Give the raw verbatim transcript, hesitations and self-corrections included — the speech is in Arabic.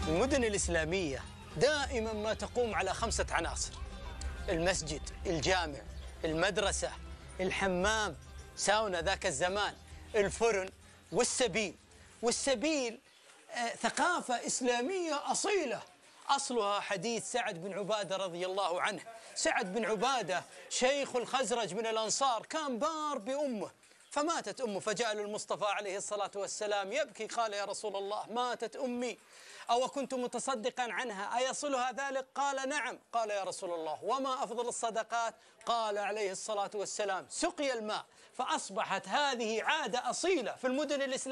المدن الإسلامية دائما ما تقوم على خمسة عناصر: المسجد، الجامع، المدرسة، الحمام، ساونا ذاك الزمان، الفرن، والسبيل. والسبيل آه ثقافة إسلامية أصيلة، أصلها حديث سعد بن عبادة رضي الله عنه. سعد بن عبادة شيخ الخزرج من الأنصار، كان بار بأمه، فماتت أمه، فجاء للمصطفى عليه الصلاة والسلام يبكي، قال: يا رسول الله، ماتت أمي، أو كنت متصدقا عنها، أيصلها ذلك؟ قال: نعم. قال: يا رسول الله، وما أفضل الصدقات؟ قال عليه الصلاة والسلام: سقي الماء. فأصبحت هذه عادة أصيلة في المدن الإسلامية.